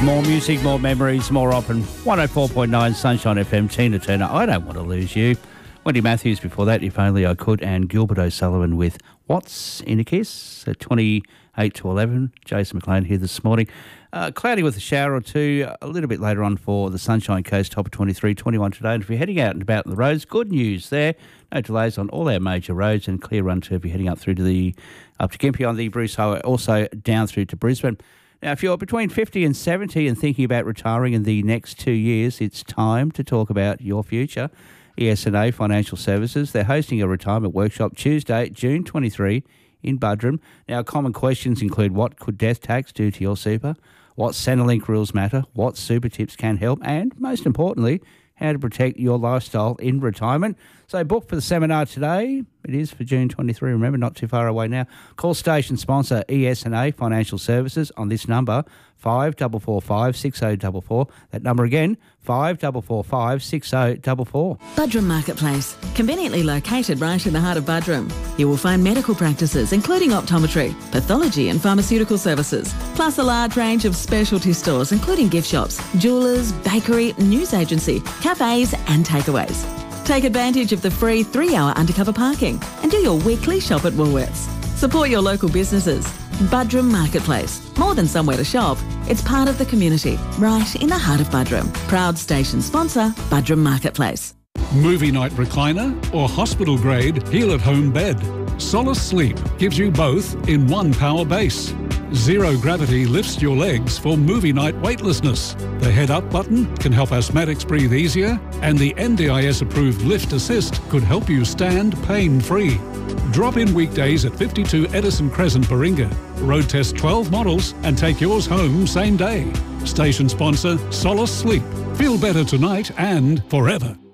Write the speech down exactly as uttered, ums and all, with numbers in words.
More music, more memories, more often. one oh four point nine Sunshine F M, Tina Turner, I Don't Want to Lose You. Wendy Matthews before that, If Only I Could, and Gilbert O'Sullivan with What's in a Kiss at twenty-eight to eleven. Jason McLean here this morning. Uh, cloudy with a shower or two a little bit later on for the Sunshine Coast, top of twenty-three, twenty-one today. And if you're heading out and about on the roads, good news there. No delays on all our major roads, and clear run too if you're heading up through to the up to Gympie on the Bruce Highway, also down through to Brisbane. Now, if you're between fifty and seventy and thinking about retiring in the next two years, it's time to talk about your future. E S N A Financial Services, they're hosting a retirement workshop Tuesday, June twenty-third in Buderim. Now, common questions include what could death tax do to your super, what Centrelink rules matter, what super tips can help, and most importantly, how to protect your lifestyle in retirement. So book for the seminar today. It is for June twenty-third. Remember, not too far away now. Call station sponsor E S N A Financial Services on this number, five four four five, six oh four four. That number again, five four four five, six oh four four. Buderim Marketplace, conveniently located right in the heart of Buderim. You will find medical practices, including optometry, pathology and pharmaceutical services, plus a large range of specialty stores, including gift shops, jewellers, bakery, news agency, cafes and takeaways. Take advantage of the free three-hour undercover parking and do your weekly shop at Woolworths. Support your local businesses. Buderim Marketplace. More than somewhere to shop, it's part of the community, right in the heart of Buderim. Proud station sponsor, Buderim Marketplace. Movie night recliner or hospital grade heal-at-home bed. Solace Sleep gives you both in one power base. Zero gravity lifts your legs for movie night weightlessness. The head up button can help asthmatics breathe easier, and the N D I S approved lift assist could help you stand pain-free. Drop in weekdays at fifty-two Edison Crescent, Baringa. Road test twelve models and take yours home same day. Station sponsor Solace Sleep. Feel better tonight and forever.